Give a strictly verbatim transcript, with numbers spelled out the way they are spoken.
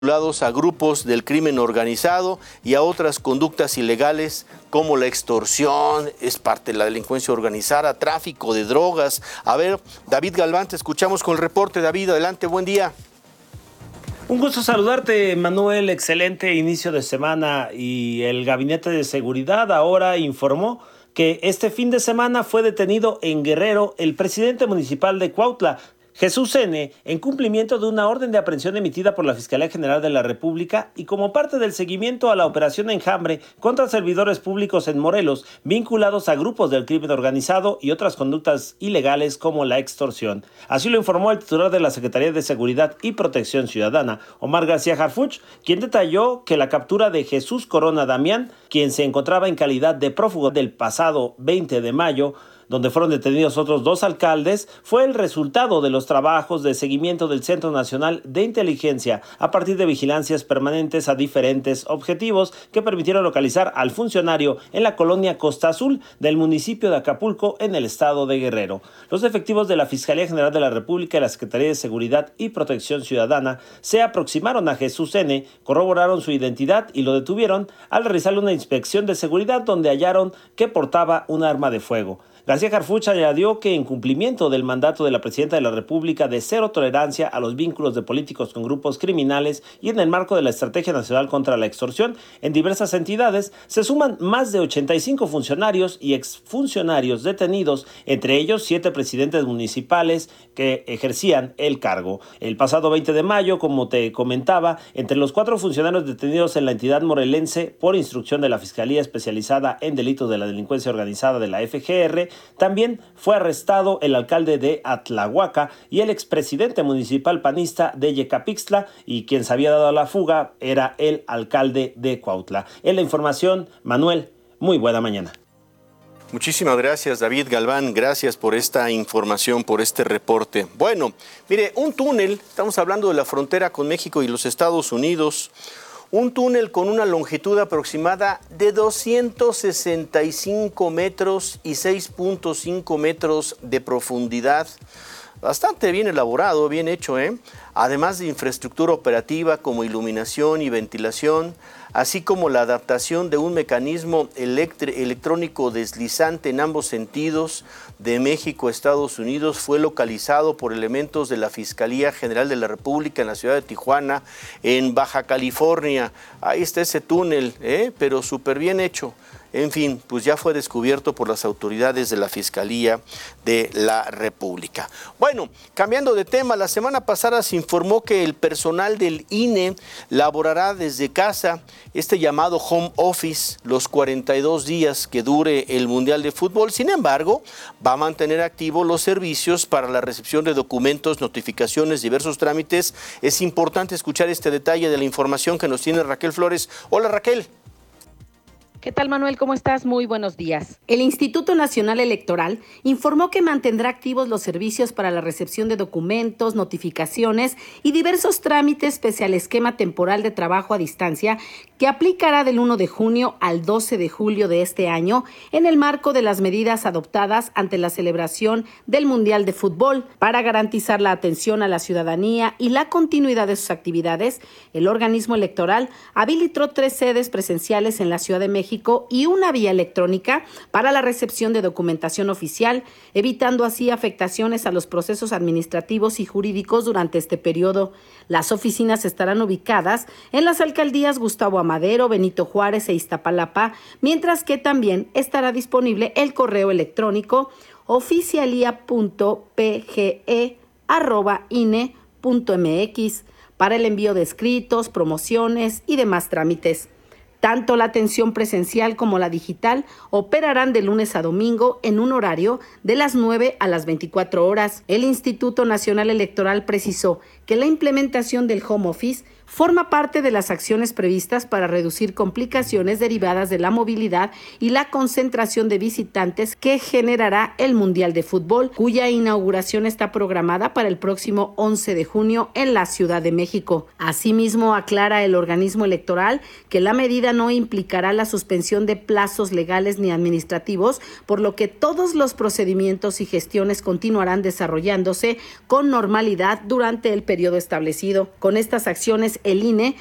vinculados a grupos del crimen organizado y a otras conductas ilegales como la extorsión, es parte de la delincuencia organizada, tráfico de drogas. A ver, David Galván, te escuchamos con el reporte. David, adelante, buen día. Un gusto saludarte, Manuel, excelente inicio de semana. Y el Gabinete de Seguridad ahora informó que este fin de semana fue detenido en Guerrero el presidente municipal de Cuautla, Jesús N., en cumplimiento de una orden de aprehensión emitida por la Fiscalía General de la República y como parte del seguimiento a la operación Enjambre contra servidores públicos en Morelos vinculados a grupos del crimen organizado y otras conductas ilegales como la extorsión. Así lo informó el titular de la Secretaría de Seguridad y Protección Ciudadana, Omar García Harfuch, quien detalló que la captura de Jesús Corona Damián, quien se encontraba en calidad de prófugo del pasado veinte de mayo, donde fueron detenidos otros dos alcaldes, fue el resultado de los trabajos de seguimiento del Centro Nacional de Inteligencia a partir de vigilancias permanentes a diferentes objetivos que permitieron localizar al funcionario en la colonia Costa Azul del municipio de Acapulco en el estado de Guerrero. Los efectivos de la Fiscalía General de la República y la Secretaría de Seguridad y Protección Ciudadana se aproximaron a Jesús N., corroboraron su identidad y lo detuvieron al realizarle una inspección de seguridad donde hallaron que portaba un arma de fuego. García Harfuch añadió que en cumplimiento del mandato de la Presidenta de la República de cero tolerancia a los vínculos de políticos con grupos criminales y en el marco de la Estrategia Nacional contra la Extorsión, en diversas entidades se suman más de ochenta y cinco funcionarios y exfuncionarios detenidos, entre ellos siete presidentes municipales que ejercían el cargo. El pasado veinte de mayo, como te comentaba, entre los cuatro funcionarios detenidos en la entidad morelense por instrucción de la Fiscalía Especializada en Delitos de la Delincuencia Organizada de la F G R, también fue arrestado el alcalde de Atlahuaca y el expresidente municipal panista de Yecapixtla, y quien se había dado a la fuga era el alcalde de Cuautla. En la información, Manuel, muy buena mañana. Muchísimas gracias, David Galván, gracias por esta información, por este reporte. Bueno, mire, un túnel, estamos hablando de la frontera con México y los Estados Unidos, un túnel con una longitud aproximada de doscientos sesenta y cinco metros y seis punto cinco metros de profundidad. Bastante bien elaborado, bien hecho, ¿eh? Además de infraestructura operativa como iluminación y ventilación, así como la adaptación de un mecanismo electr- electrónico deslizante en ambos sentidos de México a Estados Unidos, fue localizado por elementos de la Fiscalía General de la República en la ciudad de Tijuana, en Baja California. Ahí está ese túnel, ¿eh? Pero súper bien hecho. En fin, pues ya fue descubierto por las autoridades de la Fiscalía de la República. Bueno, cambiando de tema, la semana pasada se informó que el personal del I N E laborará desde casa, este llamado home office, los cuarenta y dos días que dure el Mundial de Fútbol. Sin embargo, va a mantener activos los servicios para la recepción de documentos, notificaciones, diversos trámites. Es importante escuchar este detalle de la información que nos tiene Raquel Flores. Hola, Raquel. ¿Qué tal, Manuel? ¿Cómo estás? Muy buenos días. El Instituto Nacional Electoral informó que mantendrá activos los servicios para la recepción de documentos, notificaciones y diversos trámites pese al esquema temporal de trabajo a distancia que aplicará del primero de junio al doce de julio de este año en el marco de las medidas adoptadas ante la celebración del Mundial de Fútbol. Para garantizar la atención a la ciudadanía y la continuidad de sus actividades, el organismo electoral habilitó tres sedes presenciales en la Ciudad de México y una vía electrónica para la recepción de documentación oficial, evitando así afectaciones a los procesos administrativos y jurídicos durante este periodo. Las oficinas estarán ubicadas en las alcaldías Gustavo Amadero, Benito Juárez e Iztapalapa, mientras que también estará disponible el correo electrónico oficialia punto p g e arroba i n e punto m x para el envío de escritos, promociones y demás trámites. Tanto la atención presencial como la digital operarán de lunes a domingo en un horario de las nueve a las veinticuatro horas. El Instituto Nacional Electoral precisó que la implementación del home office forma parte de las acciones previstas para reducir complicaciones derivadas de la movilidad y la concentración de visitantes que generará el Mundial de Fútbol, cuya inauguración está programada para el próximo once de junio en la Ciudad de México. Asimismo, aclara el organismo electoral que la medida no implicará la suspensión de plazos legales ni administrativos, por lo que todos los procedimientos y gestiones continuarán desarrollándose con normalidad durante el periodo establecido. Con estas acciones, el I N E